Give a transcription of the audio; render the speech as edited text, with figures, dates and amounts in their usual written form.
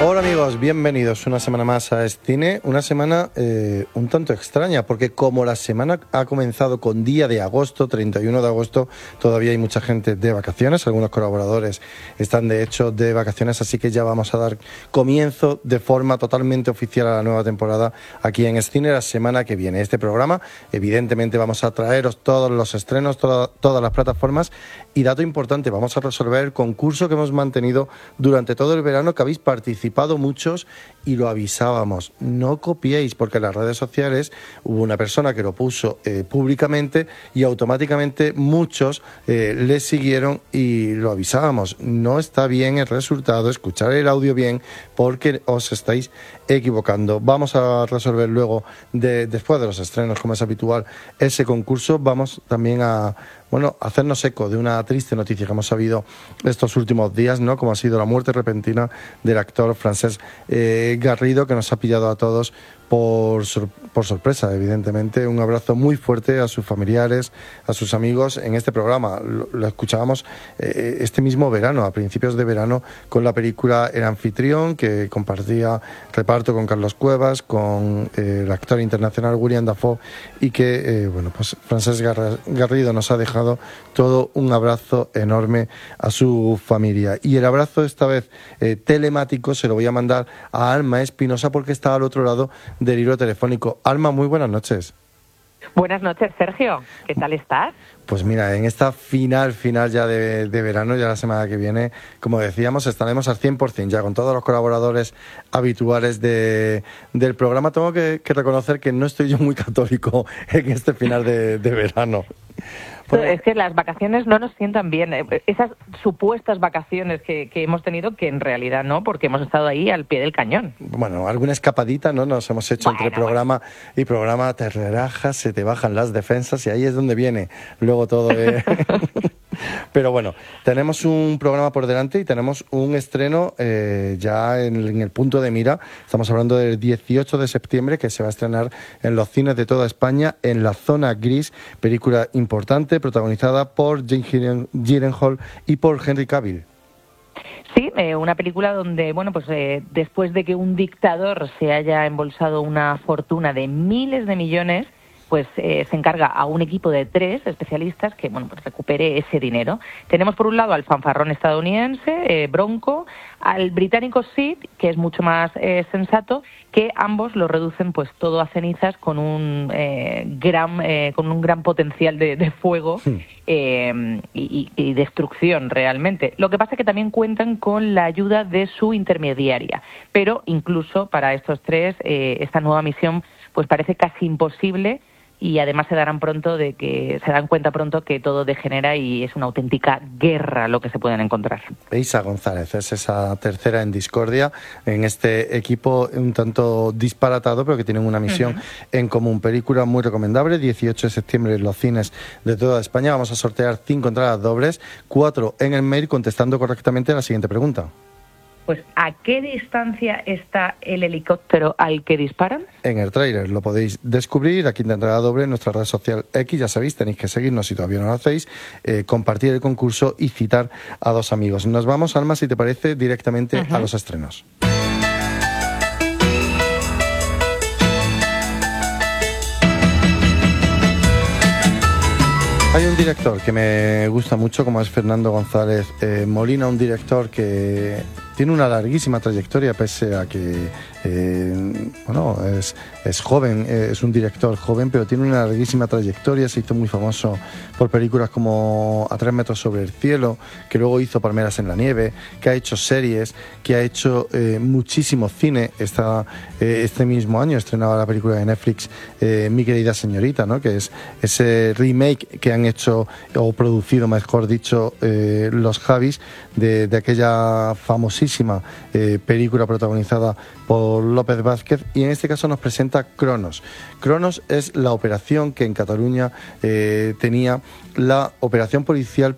Hola amigos, bienvenidos una semana más a Escine, una semana un tanto extraña, porque como la semana ha comenzado con día de agosto, 31 de agosto, todavía hay mucha gente de vacaciones, algunos colaboradores están de hecho de vacaciones, así que ya vamos a dar comienzo de forma totalmente oficial a la nueva temporada aquí en Escine la semana que viene. Este programa, evidentemente vamos a traeros todos los estrenos, todas las plataformas y dato importante, vamos a resolver el concurso que hemos mantenido durante todo el verano, que habéis participado muchos y lo avisábamos, no copiéis, porque en las redes sociales hubo una persona que lo puso públicamente y automáticamente muchos le siguieron y lo avisábamos, no está bien el resultado, escuchar el audio bien porque os estáis equivocando. Vamos a resolver luego, después de los estrenos, como es habitual, ese concurso. Vamos también a hacernos eco de una triste noticia que hemos sabido estos últimos días, ¿no? Como ha sido la muerte repentina del actor Francesc Garrido, que nos ha pillado a todos por sorpresa, evidentemente. Un abrazo muy fuerte a sus familiares, a sus amigos. En este programa lo escuchábamos este mismo verano, a principios de verano, con la película El anfitrión, que compartía reparto con Carlos Cuevas, con el actor internacional William Dafoe, y que Francesc Garrido nos ha dejado todo un abrazo enorme a su familia. Y el abrazo esta vez telemático se lo voy a mandar a Alma Espinosa, porque está al otro lado del hilo telefónico. Alma, muy buenas noches. Buenas noches, Sergio. ¿Qué tal estás? Pues mira, en esta final ya de verano, ya la semana que viene, como decíamos, estaremos al 100% ya con todos los colaboradores habituales del programa. Tengo que reconocer que no estoy yo muy católico en este final de verano. Es que las vacaciones no nos sientan bien. Esas supuestas vacaciones que hemos tenido, que en realidad no, porque hemos estado ahí al pie del cañón. Bueno, alguna escapadita, ¿no? Nos hemos hecho entre programa y programa, te relajas, se te bajan las defensas y ahí es donde viene luego todo. Pero bueno, tenemos un programa por delante y tenemos un estreno ya en el punto de mira. Estamos hablando del 18 de septiembre, que se va a estrenar en los cines de toda España, en La Zona Gris, película importante protagonizada por Jake Gyllenhaal y por Henry Cavill. Sí, una película donde, después de que un dictador se haya embolsado una fortuna de miles de millones, pues se encarga a un equipo de 3 especialistas que recupere ese dinero. Tenemos por un lado al fanfarrón estadounidense, Bronco, al británico Sid, que es mucho más sensato, que ambos lo reducen pues todo a cenizas con un gran potencial de fuego y destrucción realmente. Lo que pasa es que también cuentan con la ayuda de su intermediaria, pero incluso para estos 3 esta nueva misión pues parece casi imposible. Y además se dan cuenta pronto que todo degenera y es una auténtica guerra lo que se pueden encontrar. Isa González es esa tercera en discordia en este equipo un tanto disparatado, pero que tienen una misión en común. Película muy recomendable, 18 de septiembre en los cines de toda España. Vamos a sortear 5 entradas dobles, 4 en el mail, contestando correctamente la siguiente pregunta. Pues, ¿a qué distancia está el helicóptero al que disparan? En el tráiler lo podéis descubrir, aquí en entrada doble en nuestra red social X, ya sabéis, tenéis que seguirnos si todavía no lo hacéis, compartir el concurso y citar a 2 amigos. Nos vamos, Alma, si te parece, directamente a los estrenos. Hay un director que me gusta mucho, como es Fernando González Molina, un director que tiene una larguísima trayectoria, pese a que es joven, es un director joven, pero tiene una larguísima trayectoria. Se hizo muy famoso por películas como A 3 metros sobre el cielo, que luego hizo Palmeras en la nieve, que ha hecho series, que ha hecho muchísimo cine. Este mismo año estrenaba la película de Netflix Mi querida señorita, ¿no? Que es ese remake que han hecho, o producido mejor dicho, los Javis, de aquella famosísima película protagonizada por López Vázquez, y en este caso nos presenta Cronos. Cronos es la operación que en Cataluña tenía la operación policial